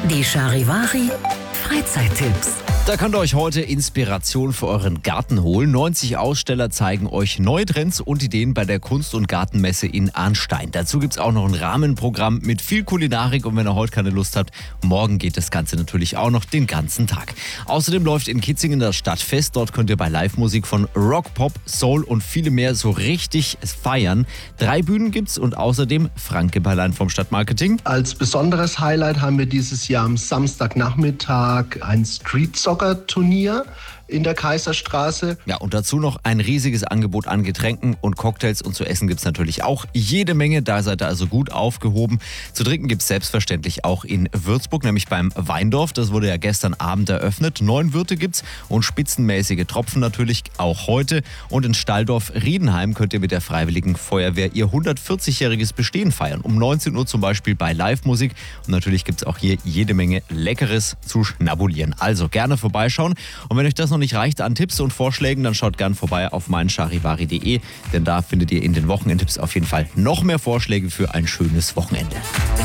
Die Charivari Freizeittipps. Da könnt ihr euch heute Inspiration für euren Garten holen. 90 Aussteller zeigen euch neue Trends und Ideen bei der Kunst- und Gartenmesse in Arnstein. Dazu gibt's auch noch ein Rahmenprogramm mit viel Kulinarik und wenn ihr heute keine Lust habt, morgen geht das Ganze natürlich auch noch den ganzen Tag. Außerdem läuft in Kitzingen das Stadtfest. Dort könnt ihr bei Live-Musik von Rock, Pop, Soul und viele mehr so richtig feiern. 3 Bühnen gibt's und außerdem Frank Gipperlein vom Stadtmarketing. Als besonderes Highlight haben wir dieses Jahr am Samstagnachmittag ein Street-Soccer-Turnier in der Kaiserstraße. Ja, und dazu noch ein riesiges Angebot an Getränken und Cocktails und zu essen gibt's natürlich auch jede Menge. Da seid ihr also gut aufgehoben. Zu trinken gibt's selbstverständlich auch in Würzburg, nämlich beim Weindorf. Das wurde ja gestern Abend eröffnet. 9 Wirte gibt's und spitzenmäßige Tropfen natürlich auch heute. Und in Stalldorf-Riedenheim könnt ihr mit der Freiwilligen Feuerwehr ihr 140-jähriges Bestehen feiern. Um 19 Uhr zum Beispiel bei Live-Musik. Und natürlich gibt's auch hier jede Menge Leckeres zu schnabulieren. Also gerne vorbeischauen. Und wenn euch das noch nicht reicht an Tipps und Vorschlägen, dann schaut gern vorbei auf meincharivari.de, denn da findet ihr in den Wochenendtipps auf jeden Fall noch mehr Vorschläge für ein schönes Wochenende.